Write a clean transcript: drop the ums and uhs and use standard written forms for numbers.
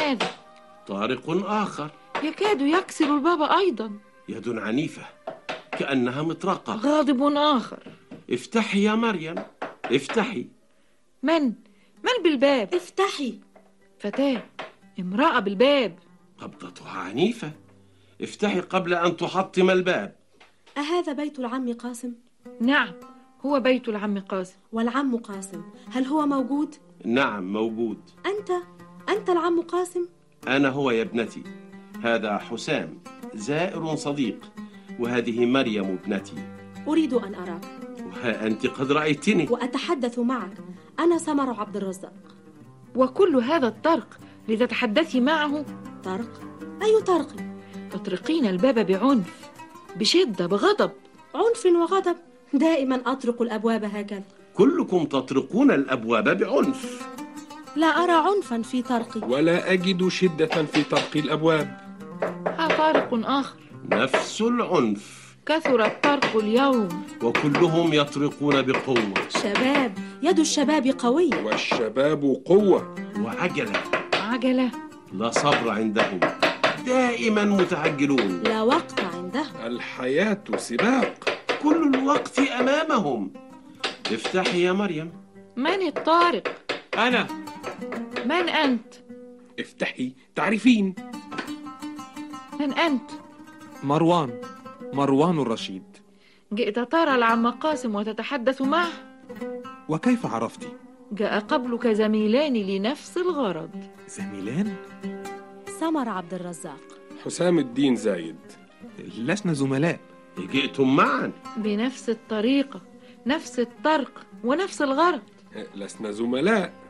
هذا؟ طارق آخر يكاد يكسر الباب أيضا. يد عنيفة كأنها مطرقة. غاضب آخر. افتحي يا مريم، افتحي. من بالباب؟ افتحي. فتاة، امرأة بالباب. قبضتها عنيفة. افتحي قبل أن تحطم الباب. أهذا بيت العم قاسم؟ نعم، هو بيت العم قاسم. والعم قاسم هل هو موجود؟ نعم موجود. أنت العم قاسم؟ أنا هو يا ابنتي. هذا حسام زائر صديق، وهذه مريم ابنتي. أريد أن أراك. وها أنت قد رأيتني وأتحدث معك. أنا سمر عبد الرزاق. وكل هذا الطرق لتتحدثي معه؟ طرق؟ أي طرق؟ تطرقين الباب بعنف، بشدة، بغضب. عنف وغضب؟ دائما أطرق الأبواب هكذا. كلكم تطرقون الأبواب بعنف. لا أرى عنفا في طرقي. ولا أجد شدة في طرق الأبواب. ها طارق آخر. نفس العنف. كثر الطرق اليوم. وكلهم يطرقون بقوة. شباب، يد الشباب قوية. والشباب قوة. عجلة لا صبر عندهم، دائما متعجلون. لا وقت عندهم. الحياة سباق، كل الوقت أمامهم. افتحي يا مريم. من الطارق؟ أنا. من أنت؟ افتحي تعرفين. من أنت؟ مروان الرشيد. جئت ترى العم قاسم وتتحدث معه؟ وكيف عرفتي؟ جاء قبلك زميلان لنفس الغرض. زميلان؟ سمر عبد الرزاق، حسام الدين زايد. لسنا زملاء. جئتم معا بنفس الطريقة، نفس الطرق ونفس الغرض. لسنا زملاء.